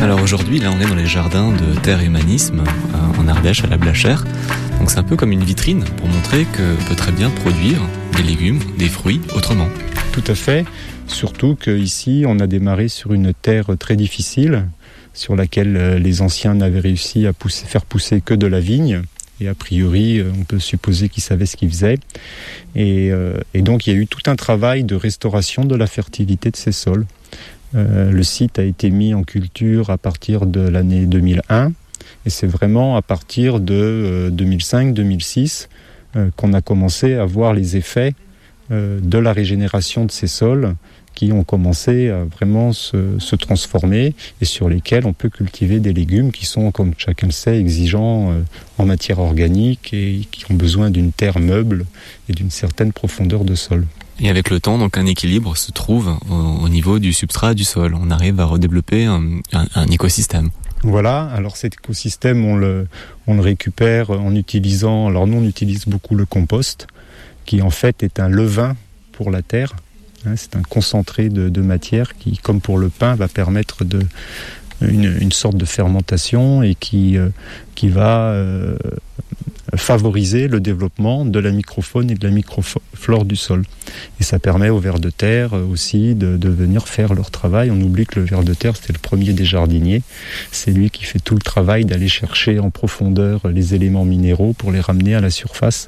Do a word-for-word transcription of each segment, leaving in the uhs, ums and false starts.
Alors aujourd'hui, là, on est dans les jardins de Terre Humanisme, en Ardèche, à la Blachère. Donc c'est un peu comme une vitrine pour montrer qu'on peut très bien produire des légumes, des fruits autrement. Tout à fait, surtout qu'ici, on a démarré sur une terre très difficile, sur laquelle les anciens n'avaient réussi à pousser, faire pousser que de la vigne. Et a priori, on peut supposer qu'ils savaient ce qu'ils faisaient. Et, euh, et donc, il y a eu tout un travail de restauration de la fertilité de ces sols. Euh, le site a été mis en culture à partir de l'année deux mille un et c'est vraiment à partir de euh, deux mille cinq deux mille six euh, qu'on a commencé à voir les effets euh, de la régénération de ces sols qui ont commencé à vraiment se, se transformer et sur lesquels on peut cultiver des légumes qui sont, comme chacun le sait, exigeants euh, en matière organique et qui ont besoin d'une terre meuble et d'une certaine profondeur de sol. Et avec le temps, donc un équilibre se trouve au, au niveau du substrat du sol. On arrive à redévelopper un, un, un écosystème. Voilà, alors cet écosystème, on le, on le récupère en utilisant... Alors nous, on utilise beaucoup le compost, qui en fait est un levain pour la terre. Hein, c'est un concentré de, de matière qui, comme pour le pain, va permettre de, une, une sorte de fermentation et qui, euh, qui va... Euh, favoriser le développement de la microfaune et de la microflore du sol. Et ça permet aux vers de terre aussi de, de venir faire leur travail. On oublie que le ver de terre, c'était le premier des jardiniers. C'est lui qui fait tout le travail d'aller chercher en profondeur les éléments minéraux pour les ramener à la surface.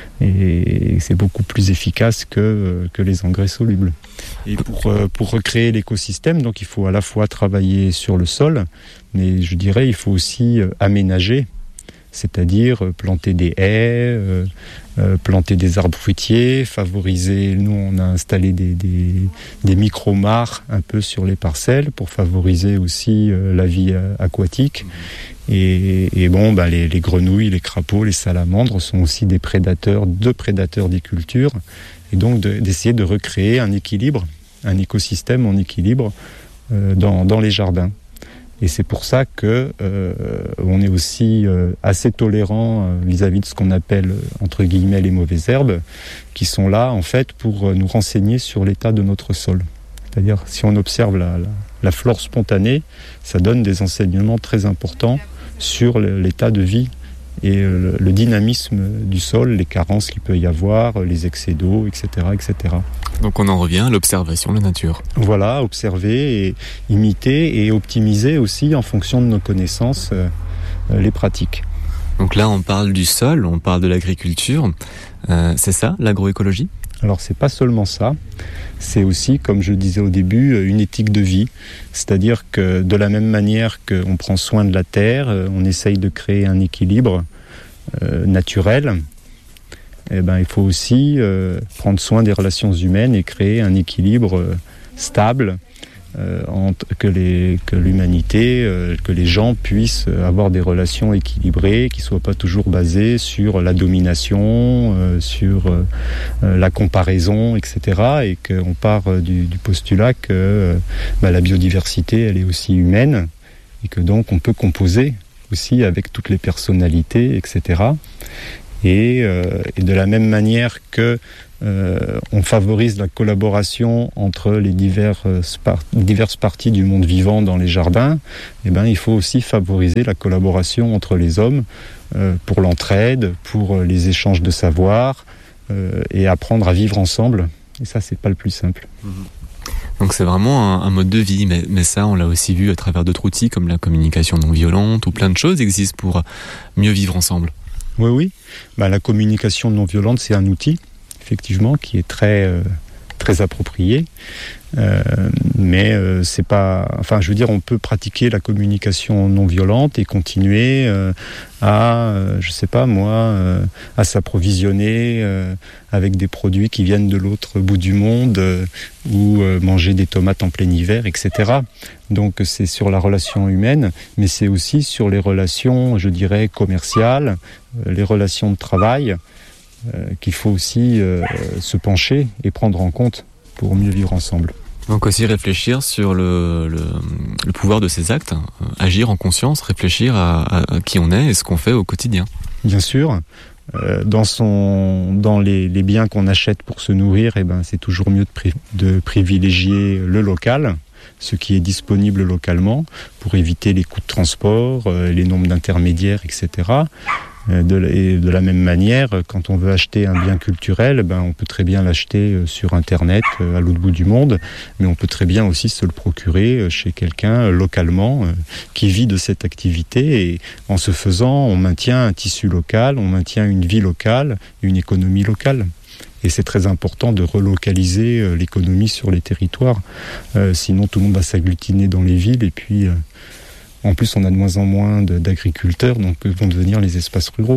Et c'est beaucoup plus efficace que, que les engrais solubles. Et pour, pour recréer l'écosystème, donc il faut à la fois travailler sur le sol, mais je dirais il faut aussi aménager, c'est-à-dire planter des haies, euh, euh, planter des arbres fruitiers, favoriser... Nous, on a installé des, des, des micro-mares un peu sur les parcelles pour favoriser aussi euh, la vie euh, aquatique. Et, et bon, bah, les, les grenouilles, les crapauds, les salamandres sont aussi des prédateurs, de prédateurs des cultures. Et donc, de, d'essayer de recréer un équilibre, un écosystème en équilibre euh, dans, dans les jardins. Et c'est pour ça que euh, on est aussi euh, assez tolérant euh, vis-à-vis de ce qu'on appelle entre guillemets les mauvaises herbes, qui sont là en fait pour euh, nous renseigner sur l'état de notre sol. C'est-à-dire si on observe la, la, la flore spontanée, ça donne des enseignements très importants sur le, l'état de vie et le, le dynamisme du sol, les carences qu'il peut y avoir, les excès d'eau, et cetera, et cetera. Donc on en revient à l'observation de la nature. Voilà, observer et imiter et optimiser aussi en fonction de nos connaissances euh, les pratiques. Donc là on parle du sol, on parle de l'agriculture. Euh, c'est ça l'agroécologie ? Alors c'est pas seulement ça, c'est aussi, comme je le disais au début, une éthique de vie. C'est-à-dire que de la même manière qu'on prend soin de la terre, on essaye de créer un équilibre euh, naturel. Eh ben, il faut aussi euh, prendre soin des relations humaines et créer un équilibre euh, stable, euh, entre, que, les, que l'humanité, euh, que les gens puissent avoir des relations équilibrées, qui ne soient pas toujours basées sur la domination, euh, sur euh, la comparaison, et cetera. Et qu'on part du, du postulat que euh, bah, la biodiversité, elle est aussi humaine, et que donc on peut composer aussi avec toutes les personnalités, et cetera. Et, euh, et de la même manière que euh, on favorise la collaboration entre les divers, euh, spar- diverses parties du monde vivant dans les jardins, eh ben, il faut aussi favoriser la collaboration entre les hommes euh, pour l'entraide, pour euh, les échanges de savoir euh, et apprendre à vivre ensemble. Et ça, c'est pas le plus simple. Donc c'est vraiment un, un mode de vie, mais, mais ça, on l'a aussi vu à travers d'autres outils comme la communication non violente, où plein de choses existent pour mieux vivre ensemble. Oui, oui. Bah, la communication non violente, c'est un outil, effectivement, qui est très, euh, très approprié. Euh, mais euh, c'est pas... Enfin, je veux dire, on peut pratiquer la communication non violente et continuer euh, à, euh, je sais pas moi, euh, à s'approvisionner euh, avec des produits qui viennent de l'autre bout du monde euh, ou euh, manger des tomates en plein hiver, et cetera. Donc c'est sur la relation humaine, mais c'est aussi sur les relations, je dirais, commerciales, euh, les relations de travail, euh, qu'il faut aussi euh, se pencher et prendre en compte pour mieux vivre ensemble. Donc aussi réfléchir sur le, le, le pouvoir de ces actes, euh, agir en conscience, réfléchir à, à, à qui on est et ce qu'on fait au quotidien. Bien sûr, euh, dans, son, dans les, les biens qu'on achète pour se nourrir, eh ben, c'est toujours mieux de, pri- de privilégier le local. ce qui est disponible localement pour éviter les coûts de transport, euh, les nombres d'intermédiaires, et cetera. Euh, de, et de la même manière, quand on veut acheter un bien culturel, ben, on peut très bien l'acheter euh, sur Internet, euh, à l'autre bout du monde, mais on peut très bien aussi se le procurer euh, chez quelqu'un euh, localement euh, qui vit de cette activité. Et en ce faisant, on maintient un tissu local, on maintient une vie locale, une économie locale. Et c'est très important de relocaliser euh, l'économie sur les territoires. Euh, sinon, tout le monde va s'agglutiner dans les villes. Et puis, euh, en plus, on a de moins en moins de, d'agriculteurs, donc vont devenir les espaces ruraux.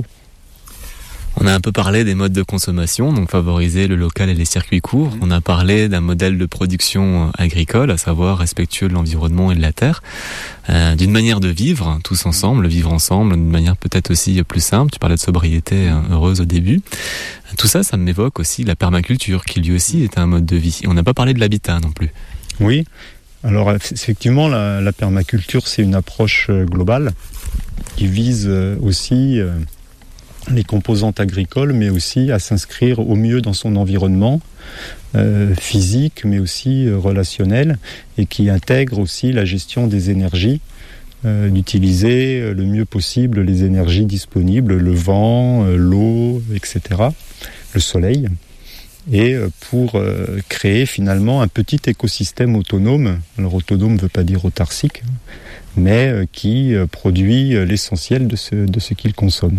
On a un peu parlé des modes de consommation, donc favoriser le local et les circuits courts. On a parlé d'un modèle de production agricole, à savoir respectueux de l'environnement et de la terre. Euh, d'une manière de vivre, tous ensemble, vivre ensemble, d'une manière peut-être aussi plus simple. Tu parlais de sobriété heureuse au début. Tout ça, ça m'évoque aussi la permaculture, qui lui aussi est un mode de vie. On n'a pas parlé de l'habitat non plus. Oui, alors effectivement, la, la permaculture, c'est une approche globale qui vise aussi euh, les composantes agricoles, mais aussi à s'inscrire au mieux dans son environnement euh, physique, mais aussi euh, relationnel, et qui intègre aussi la gestion des énergies, euh, d'utiliser euh, le mieux possible les énergies disponibles, le vent, euh, l'eau, et cetera, le soleil, et euh, pour euh, créer finalement un petit écosystème autonome. Alors autonome ne veut pas dire autarcique, mais euh, qui euh, produit euh, l'essentiel de ce, de ce qu'il consomme.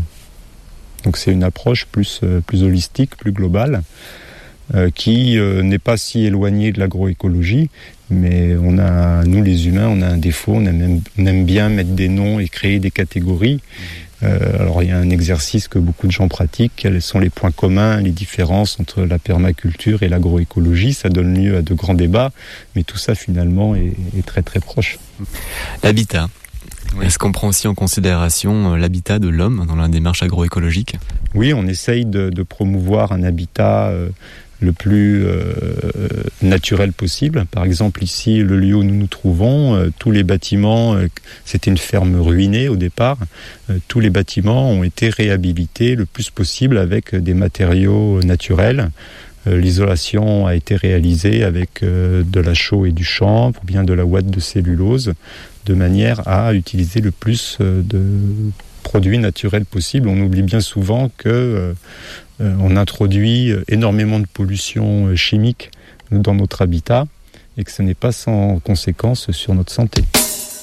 Donc c'est une approche plus, euh, plus holistique, plus globale, euh, qui euh, n'est pas si éloignée de l'agroécologie, mais on a, nous les humains, on a un défaut, on aime, on aime bien mettre des noms et créer des catégories. Euh, alors il y a un exercice que beaucoup de gens pratiquent, quels sont les points communs, les différences entre la permaculture et l'agroécologie. Ça donne lieu à de grands débats, mais tout ça finalement est, est très très proche. L'habitat. Oui. Est-ce qu'on prend aussi en considération l'habitat de l'homme dans la démarche agroécologique ? Oui, on essaye de, de promouvoir un habitat euh, le plus euh, naturel possible. Par exemple, ici, le lieu où nous nous trouvons, euh, tous les bâtiments, euh, c'était une ferme ruinée au départ, euh, tous les bâtiments ont été réhabilités le plus possible avec des matériaux naturels. Euh, l'isolation a été réalisée avec euh, de la chaux et du chanvre, ou bien de la ouate de cellulose, de manière à utiliser le plus euh, de produits naturels possible. On oublie bien souvent que euh, on introduit énormément de pollution chimique dans notre habitat et que ce n'est pas sans conséquence sur notre santé.